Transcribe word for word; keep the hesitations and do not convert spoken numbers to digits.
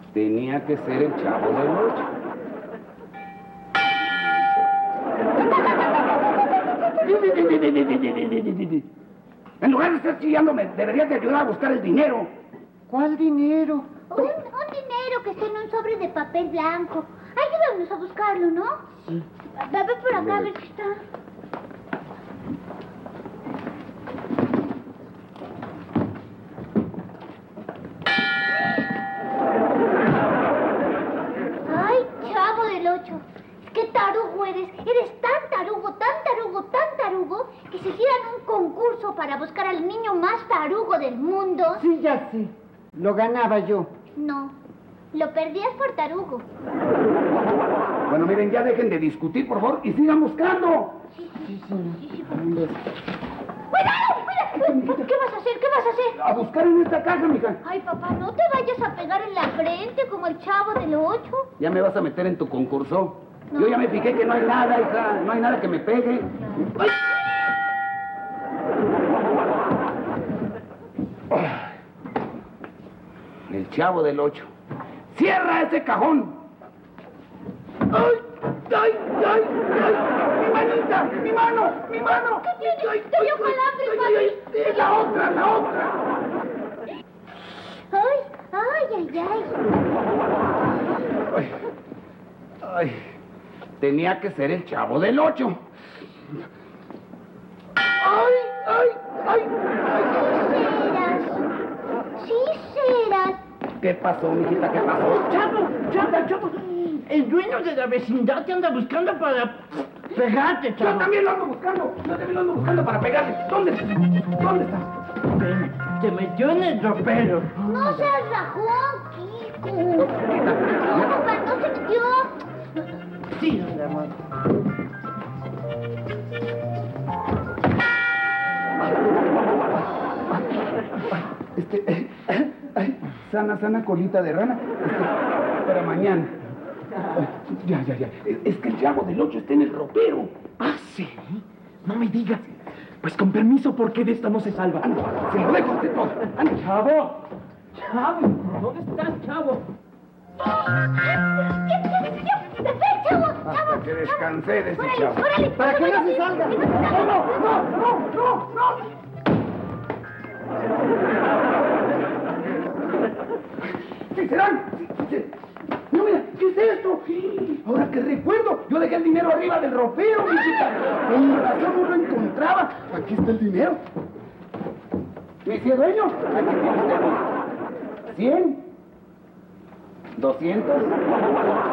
Tenía que ser el Chavo del Ocho. En lugar de estar chillándome, deberías de ayudar a buscar el dinero. ¿Cuál dinero? Un, un dinero que está en un sobre de papel blanco. Ayúdanos a buscarlo, ¿no? Sí. Ve, ve por acá a ver si está. Ay, Chavo del Ocho. ¿Qué tarugo eres? Eres tan tarugo, tan tarugo, tan tarugo, que si hicieran un concurso para buscar al niño más tarugo del mundo... Sí, ya sé. Lo ganaba yo. No, lo perdías por tarugo. Bueno, miren, ya dejen de discutir, por favor, y sigan buscando. Sí, sí. ¡Cuidado! ¡Cuidado! ¿Qué vas a hacer? ¿Qué vas a hacer? A buscar en esta caja, mija. Ay, papá, no te vayas a pegar en la frente como el Chavo del Ocho. ¿Ya me vas a meter en tu concurso? No. Yo ya me fijé que no hay nada, hija. No hay nada que me pegue. ¡Ay! El Chavo del Ocho. ¡Cierra ese cajón! ¡Ay! ¡Ay! ¡Ay! ¡Ay! ¡Mi manita! ¡Mi mano! ¡Mi mano! ¿Qué tienes? Ay, Te dio ay, calambre, ay, papi. ay, ay, ¡La otra! ¡La otra! Ay, ay, ay, ay. Ay, ay, tenía que ser el Chavo del Ocho. Ay, ay, ay, ay. Sí serás. ¿Qué pasó, mijita? ¿Qué pasó? Chavo, Chavo, Chavo. El dueño de la vecindad te anda buscando para pegarte, Yo Chavo. también lo ando buscando. Yo también lo ando buscando para pegarle. ¿Dónde está? ¿Dónde está? Ven, te metió en el ropero. No seas rajón, Kiko. No, papá, no se metió. Sí, mi amor. Este, eh, eh, ay, sana, sana colita de rana. Este, para mañana. Ya, ya, ya. Es que el Chavo del Ocho está en el ropero. ¿Ah, sí? No me digas. Pues con permiso, porque de esta no se salva. Anda, se lo dejo ante todo. Anda. ¡Chavo! ¡Chavo! ¿Dónde estás, Chavo? ¡Ven, Chavo! ¡Chavo! Hasta que descansé de ese ¡Órale, Chavo. órale! Para que no se salga. ¡Que no se salga! No, no, no, no, no. ¿Qué serán? No, mira, ¿qué es esto? Ahora que recuerdo, yo dejé el dinero arriba del ropero, mijita. Con razón no lo encontraba. Aquí está el dinero. Dice dueño, aquí tiene usted. ¿Cien? ¿Doscientos?